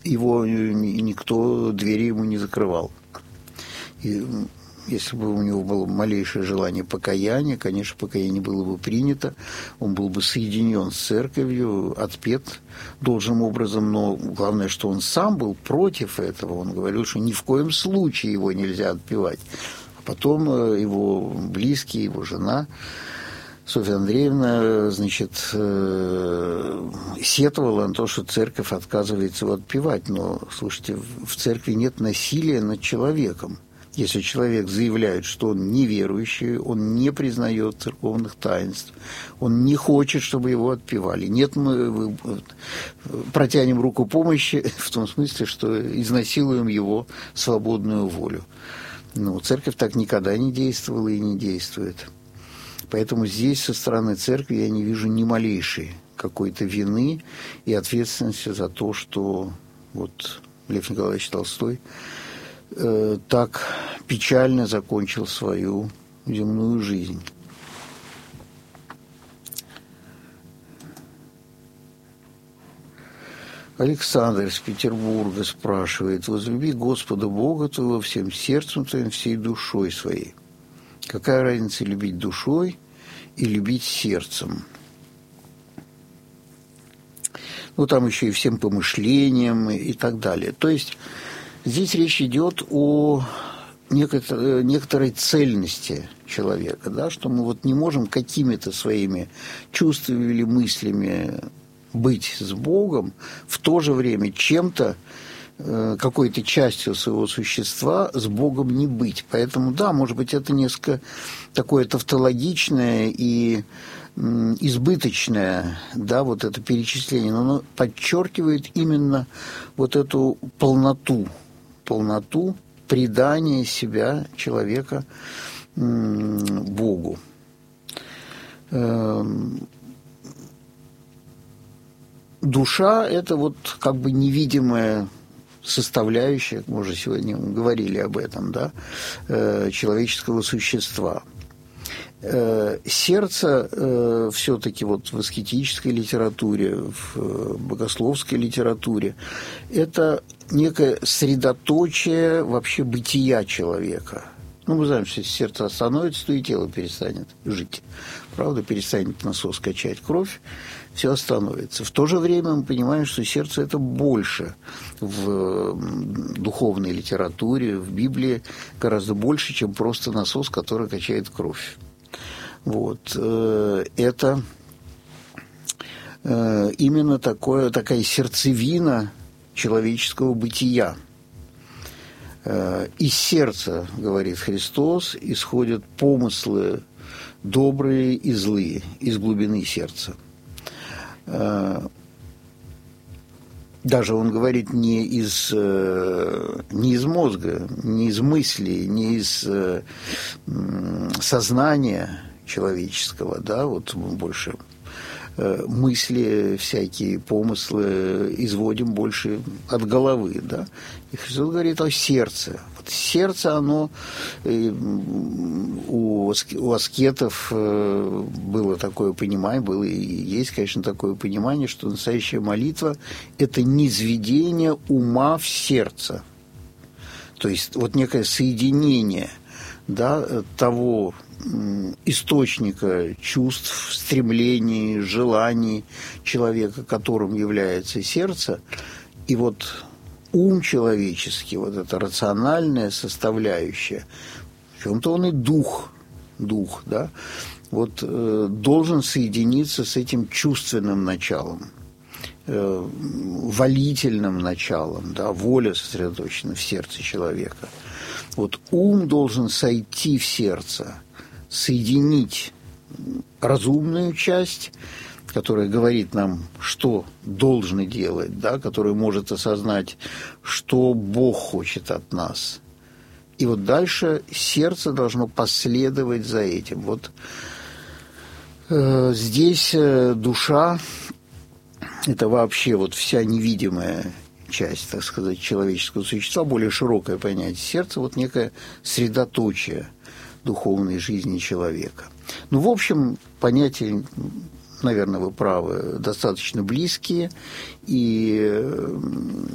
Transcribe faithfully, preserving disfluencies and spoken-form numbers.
его никто, двери ему не закрывал. И если бы у него было малейшее желание покаяния, конечно, покаяние было бы принято, он был бы соединен с церковью, отпет должным образом, но главное, что он сам был против этого. Он говорил, что ни в коем случае его нельзя отпевать. А потом его близкие, его жена Софья Андреевна, значит, сетовала на то, что церковь отказывается его отпевать. Но, слушайте, в церкви нет насилия над человеком. Если человек заявляет, что он неверующий, он не признает церковных таинств, он не хочет, чтобы его отпевали. Нет, мы протянем руку помощи в том смысле, что изнасилуем его свободную волю. Но церковь так никогда не действовала и не действует. Поэтому здесь со стороны церкви я не вижу ни малейшей какой-то вины и ответственности за то, что вот Лев Николаевич Толстой так печально закончил свою земную жизнь. Александр из Петербурга спрашивает: «Возлюби Господа Бога твоего всем сердцем твоим, всей душой своей». Какая разница любить душой и любить сердцем? Ну, там еще и всем помышлением и так далее. То есть здесь речь идет о некоторой, некоторой цельности человека, да, что мы вот не можем какими-то своими чувствами или мыслями быть с Богом, в то же время чем-то, какой-то частью своего существа с Богом не быть. Поэтому, да, может быть, это несколько такое тавтологичное и избыточное, да, вот это перечисление, но оно подчеркивает именно вот эту полноту, полноту предания себя человека Богу. Душа – это вот как бы невидимая составляющая, мы уже сегодня говорили об этом, да, человеческого существа. Сердце все-таки вот в аскетической литературе, в богословской литературе – это некое средоточие вообще бытия человека. Ну, мы знаем, что если сердце остановится, то и тело перестанет жить. Правда, перестанет насос качать кровь, все остановится. В то же время мы понимаем, что сердце – это больше в духовной литературе, в Библии гораздо больше, чем просто насос, который качает кровь. Вот. Это именно такое, такая сердцевина человеческого бытия. Из сердца, говорит Христос, исходят помыслы добрые и злые, из глубины сердца. Даже он говорит не из, не из мозга, не из мыслей, не из сознания человеческого, да, вот мы больше мысли, всякие помыслы изводим больше от головы, да. И Христос говорит о сердце. Вот сердце, оно у, у аскетов было такое понимание, было и есть, конечно, такое понимание, что настоящая молитва – это низведение ума в сердце. То есть вот некое соединение, да, того источника чувств, стремлений, желаний человека, которым является сердце, и вот ум человеческий, вот эта рациональная составляющая, в чем-то он и дух, дух, да, вот э, должен соединиться с этим чувственным началом, э, волительным началом, да, воля сосредоточена в сердце человека. Вот ум должен сойти в сердце, соединить разумную часть, которая говорит нам, что должны делать, да, которая может осознать, что Бог хочет от нас. И вот дальше сердце должно последовать за этим. Вот э, здесь э, душа – это вообще вот вся невидимая часть, так сказать, человеческого существа, более широкое понятие. Сердце – вот некое средоточие духовной жизни человека. Ну, в общем, понятия, наверное, вы правы, достаточно близкие, и